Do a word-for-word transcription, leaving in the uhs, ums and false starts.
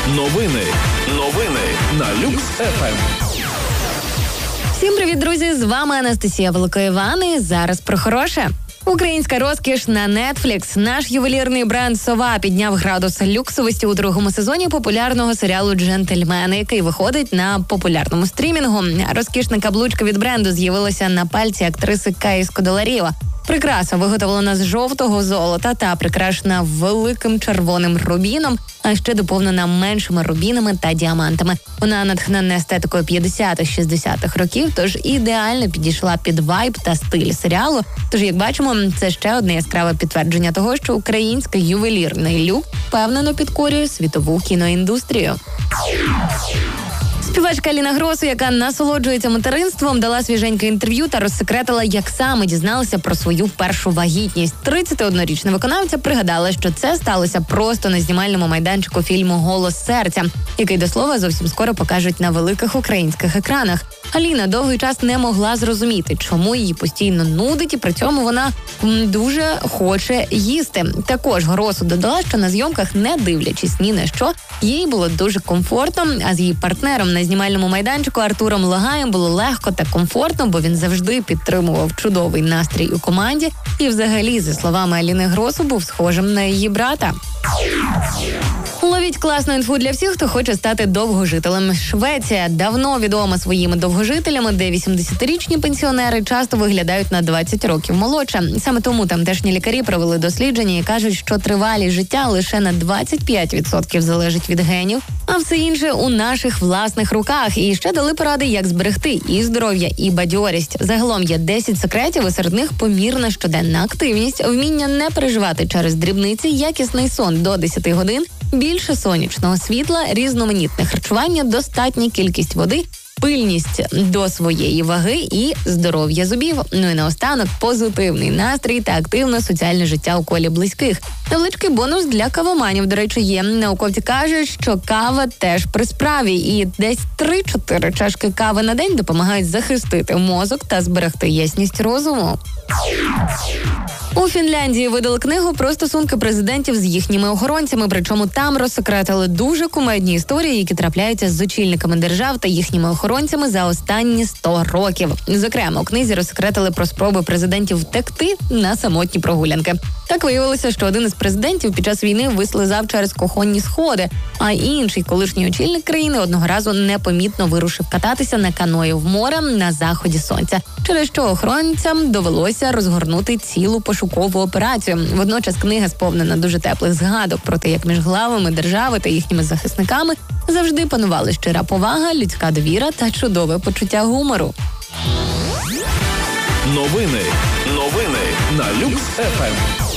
Новини. Новини на Люкс еф ем. Всім привіт, друзі! З вами Анастасія Великоїван і зараз про хороше. Українська розкіш на Netflix. Наш ювелірний бренд «Сова» підняв градус люксовості у другому сезоні популярного серіалу «Джентльмени», який виходить на популярному стрімінгу. Розкішна каблучка від бренду з'явилася на пальці актриси Каї Скоделаріва. Прикраса виготовлена з жовтого золота та прикрашена великим червоним рубіном, а ще доповнена меншими рубінами та діамантами. Вона натхнена естетикою п'ятдесятих-шістдесятих років, тож ідеально підійшла під вайб та стиль серіалу. Тож, як бачимо, це ще одне яскраве підтвердження того, що український ювелірний люк впевнено підкорює світову кіноіндустрію. Співачка Аліна Гросу, яка насолоджується материнством, дала свіженьке інтерв'ю та розсекретила, як саме дізналася про свою першу вагітність. тридцятиоднорічна виконавця пригадала, що це сталося просто на знімальному майданчику фільму «Голос серця», який, до слова, зовсім скоро покажуть на великих українських екранах. Аліна довгий час не могла зрозуміти, чому її постійно нудить, і при цьому вона м, дуже хоче їсти. Також Гросу додала, що на зйомках, не дивлячись ні на що, їй було дуже комфортно, а з її партнером на знімальному майданчику Артуром Лагаєм було легко та комфортно, бо він завжди підтримував чудовий настрій у команді і взагалі, за словами Аліни Гросу, був схожим на її брата. Ловіть класну інфу для всіх, хто хоче стати довгожителем. Швеція давно відома своїми довгожителями, де вісімдесятирічні пенсіонери часто виглядають на двадцять років молодше. Саме тому тамтешні лікарі провели дослідження і кажуть, що тривалість життя лише на двадцять п'ять відсотків залежить від генів, а все інше у наших власних руках. І ще дали поради, як зберегти і здоров'я, і бадьорість. Загалом є десять секретів, і серед них помірна щоденна активність, вміння не переживати через дрібниці, якісний сон до десяти годин, більше сонячного світла, різноманітне харчування, достатня кількість води, пильність до своєї ваги і здоров'я зубів. Ну і наостанок позитивний настрій та активне соціальне життя у колі близьких. Невеличкий бонус для кавоманів, до речі, є. Науковці кажуть, що кава теж при справі, і десь три-чотири чашки кави на день допомагають захистити мозок та зберегти ясність розуму. У Фінляндії видали книгу про стосунки президентів з їхніми охоронцями, причому там розсекретили дуже кумедні історії, які трапляються з очільниками держав та їхніми охоронцями за останні сто років. Зокрема, у книзі розсекретили про спроби президентів втекти на самотні прогулянки. Так виявилося, що один із президентів під час війни вислизав через кухонні сходи, а інший колишній очільник країни одного разу непомітно вирушив кататися на каної в море на заході сонця, через що охоронцям довелося розгорнути цілу пошукову операцію. Водночас книга сповнена дуже теплих згадок про те, як між главами держави та їхніми захисниками завжди панували щира повага, людська довіра та чудове почуття гумору. Новини. Новини на Люкс еф ем.